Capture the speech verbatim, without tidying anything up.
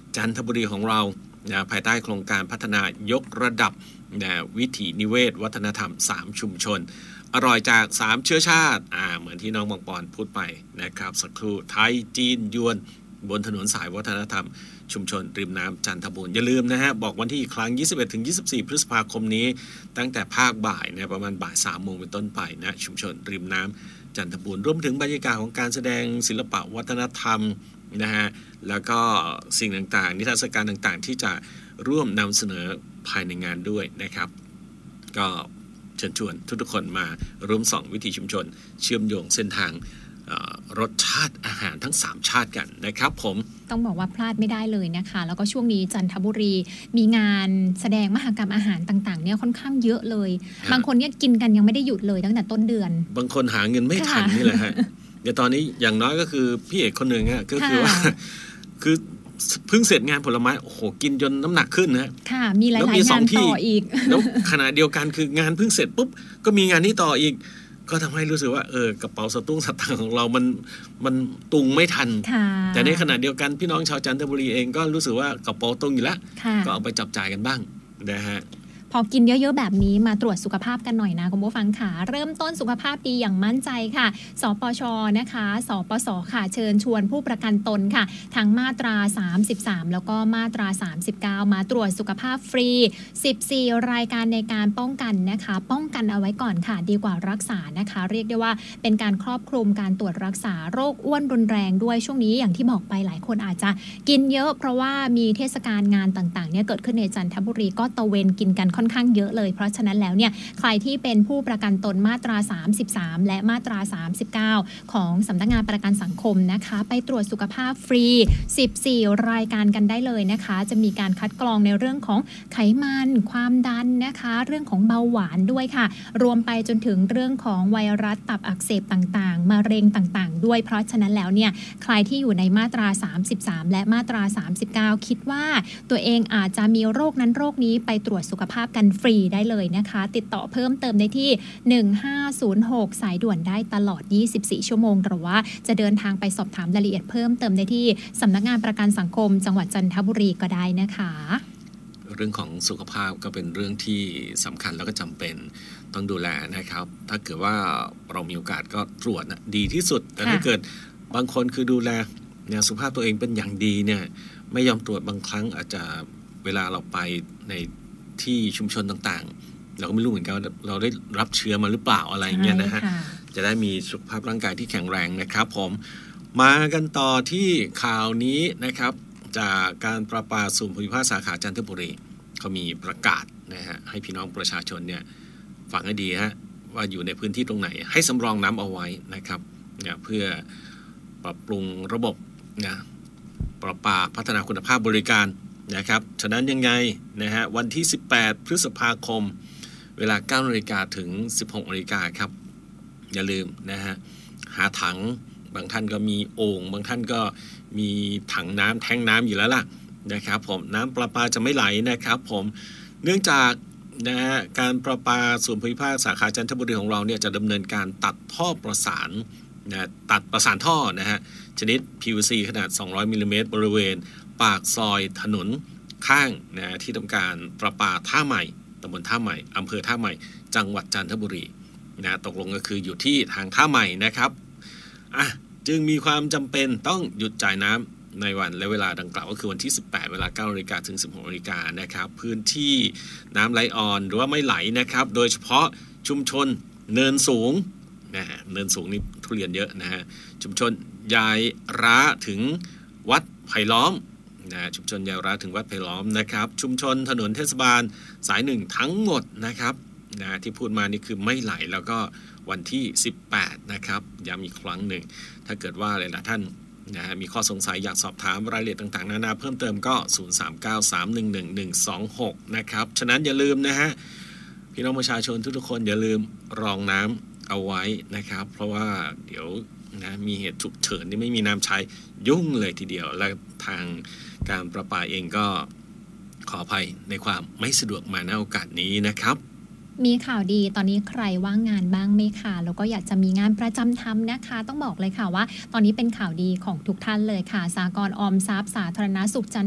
จันทบุรีของเรานะภายใต้โครงการพัฒนายกระดับนะวิถีนิเวศวัฒนธรรมสามชุมชนอร่อยจากสามเชื้อชาติอ่าเหมือนที่น้องบางปอนพูดไปนะครับสักครู่ไทยจีนยวนบนถนนสายวัฒนธรรมชุมชนริมน้ำจันทบุรีอย่าลืมนะฮะบอกวันที่อีกครั้ง ยี่สิบเอ็ดถึงยี่สิบสี่ พฤษภาคมนี้ตั้งแต่ภาคบ่ายเนี่ยประมาณบ่ายสามโมงเป็นต้นไปนะชุมชนริมน้ำจันทบุรีรวมถึงบรรยากาศของการแสดงศิลปะวัฒนธรรมนะฮะแล้วก็สิ่งต่างๆนิทรรศการต่างๆที่จะร่วมนำเสนอภายในงานด้วยนะครับก็เชิญชวนทุกๆคนมาร่วมส่องวิถีชุมชนเชื่อมโยงเส้นทางรสชาติอาหารทั้งสามชาติกันนะครับผมต้องบอกว่าพลาดไม่ได้เลยนะคะแล้วก็ช่วงนี้จันทบุรีมีงานแสดงมหกรรมอาหารต่างๆเนี่ยค่อนข้างเยอะเลยบางคนเนี่ยกินกันยังไม่ได้หยุดเลยตั้งแต่ต้นเดือนบางคนหาเงินไม่ทันนี่แหละฮะเดี๋ยวตอนนี้อย่างน้อยก็คือพี่เอกคนหนึ่งฮะก็คือว่าคือเพิ่งเสร็จงานผลไม้โอ้โหกินจนน้ำหนักขึ้นนะค่ะมีหลายๆงานต่ออีกแล้วขณะเดียวกันคืองานเพิ่งเสร็จปุ๊บก็มีงานนี้ต่ออีกก็ทำให้รู้สึกว่าเออกระเป๋าสตุ้งสตางค์ของเรามันมันตุงไม่ทันแต่ในขณะเดียวกันพี่น้องชาวจันทบุรีเองก็รู้สึกว่ากระเป๋าตุงอยู่แล้วก็เอาไปจับจ่ายกันบ้างนะฮะพอกินเยอะๆแบบนี้มาตรวจสุขภาพกันหน่อยนะคุณผู้ฟังค่ะเริ่มต้นสุขภาพดีอย่างมั่นใจค่ะสปช.นะคะสปส.ค่ะเชิญชวนผู้ประกันตนค่ะทั้งมาตราสามสิบสามแล้วก็มาตราสามสิบเก้ามาตรวจสุขภาพฟรีสิบสี่รายการในการป้องกันนะคะป้องกันเอาไว้ก่อนค่ะดีกว่ารักษานะคะเรียกได้ว่าเป็นการครอบคลุมการตรวจรักษาโรคอ้วนรุนแรงด้วยช่วงนี้อย่างที่บอกไปหลายคนอาจจะกินเยอะเพราะว่ามีเทศกาลงานต่างๆเนี่ยเกิดขึ้นในจันทบุรีก็ตะเวนกินกันค่อนข้างเยอะเลยเพราะฉะนั้นแล้วเนี่ยใครที่เป็นผู้ประกันตนมาตราสามสิบสามและมาตราสามสิบเก้าของสำนักงานประกันสังคมนะคะไปตรวจสุขภาพฟรีสิบสี่รายการกันได้เลยนะคะจะมีการคัดกรองในเรื่องของไขมันความดันนะคะเรื่องของเบาหวานด้วยค่ะรวมไปจนถึงเรื่องของไวรัสตับอักเสบต่างๆมะเร็งต่างๆด้วยเพราะฉะนั้นแล้วเนี่ยใครที่อยู่ในมาตราสามสิบสามและมาตราสามสิบเก้าคิดว่าตัวเองอาจจะมีโรคนั้นโรคนี้ไปตรวจสุขภาพกันฟรีได้เลยนะคะติดต่อเพิ่มเติมได้ที่หนึ่งห้าศูนย์หกสายด่วนได้ตลอดยี่สิบสี่ชั่วโมงหรือว่าจะเดินทางไปสอบถามรายละเอียดเพิ่มเติมได้ที่สำนักงานประกันสังคมจังหวัดจันทบุรีก็ได้นะคะเรื่องของสุขภาพก็เป็นเรื่องที่สำคัญแล้วก็จำเป็นต้องดูแลนะครับถ้าเกิดว่าเรามีโอกาสก็ตรวจนะดีที่สุดแต่ถ้าเกิดบางคนคือดูแลเนี่ยสุขภาพตัวเองเป็นอย่างดีเนี่ยไม่ยอมตรวจบางครั้งอาจจะเวลาเราไปในที่ชุมชนต่างๆเราก็ไม่รู้เหมือนกันว่าเราได้รับเชื้อมาหรือเปล่าอะไรเงี้ยนะฮะจะได้มีสุขภาพร่างกายที่แข็งแรงนะครับผมมากันต่อที่ข่าวนี้นะครับจากการประปาส่วนภูมิภาคสาขาจันทบุรีเขามีประกาศนะฮะให้พี่น้องประชาชนเนี่ยฟังให้ดีฮะว่าอยู่ในพื้นที่ตรงไหนให้สำรองน้ำเอาไว้นะครับเนี่ยเพื่อปรับปรุงระบบนะประปาพัฒนาคุณภาพบริการนะครับฉะนั้นยังไงนะฮะวันที่สิบแปดพฤษภาคมเวลา เก้านาฬิกา ถึง สิบหกนาฬิกาครับอย่าลืมนะฮะหาถังบางท่านก็มีโอ่งบางท่านก็มีถังน้ำแทงน้ำอยู่แล้วล่ะนะครับผมน้ำประปาจะไม่ไหลนะครับผมเนื่องจากนะฮะการประปาส่วนภูมิภาคสาขาจันทบุรีของเราเนี่ยจะดำเนินการตัดท่อประสานนะตัดประสานท่อนะฮะชนิด พี วี ซี ขนาดสองร้อยมิลลิเมตรบริเวณปากซอยถนนข้างนะที่ทำการประปาท่าใหม่ตำบลท่าใหม่อำเภอท่าใหม่จังหวัดจันทบุรีนะตกลงก็คืออยู่ที่ทางท่าใหม่นะครับอ่ะจึงมีความจำเป็นต้องหยุดจ่ายน้ำในวันและเวลาดังกล่าวก็คือวันที่สิบแปดเวลา เก้านาฬิกา ถึง สิบหกนาฬิกานะครับพื้นที่น้ำไหลอ่อนหรือว่าไม่ไหลนะครับโดยเฉพาะชุมชนเนินสูงนะเนินสูงนี่ทุเรียนเยอะนะฮะชุมชนยายร้าถึงวัดไผ่ล้อมนะชุมชนยายร้าถึงวัดไผ่ล้อมนะครับชุมชนถนนเทศบาลสายหนึ่งทั้งหมดนะครับนะที่พูดมานี่คือไม่ไหลแล้วก็วันที่สิบแปดนะครับย้ำอีกครั้งหนึ่งถ้าเกิดว่าหลายๆท่านนะมีข้อสงสัยอยากสอบถามรายละเอียดต่างๆนานาเพิ่มเติมก็ศูนย์ สาม เก้า สาม หนึ่ง หนึ่ง หนึ่ง สอง หกนะครับฉะนั้นอย่าลืมนะฮะพี่น้องประชาชนทุกๆคนอย่าลืมรองน้ำเอาไว้นะครับเพราะว่าเดี๋ยวนะมีเหตุฉุกเฉินที่ไม่มีน้ำใช้ยุ่งเลยทีเดียวและทางการประปาเองก็ขออภัยในความไม่สะดวกมาณโอกาสนี้นะครับมีข่าวดีตอนนี้ใครว่างงานบ้างไหมคะแล้วก็อยากจะมีงานประจำทำนะคะต้องบอกเลยค่ะว่าตอนนี้เป็นข่าวดีของทุกท่านเลยค่ะสหกรณ์ออมทรัพย์สาธารณสุขจันท